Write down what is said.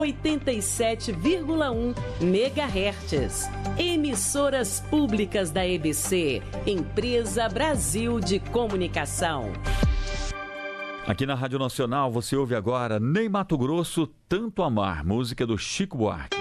87,1 MHz. Emissoras públicas da EBC, Empresa Brasil de Comunicação. Aqui na Rádio Nacional você ouve agora Ney Matogrosso, Tanto Amar, música do Chico Buarque.